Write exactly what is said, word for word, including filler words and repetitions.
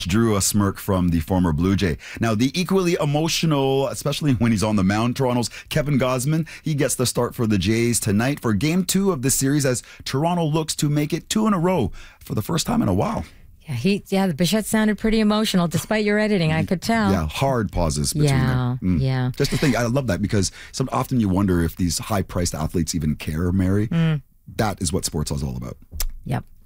drew a smirk from the former Blue Jay. Now, the equally emotional, especially when he's on the mound, Toronto's Kevin Gausman, he gets the start for the Jays tonight for game two of this series as Toronto looks to make it two in a row for the first time in a while. Yeah, he, yeah, the Bichette sounded pretty emotional despite your editing. I could tell. Yeah, hard pauses between yeah, them. Mm. Yeah. Just the thing, I love that because some, often you wonder if these high-priced athletes even care, Mary. Mm. That is what sports is all about. Yep.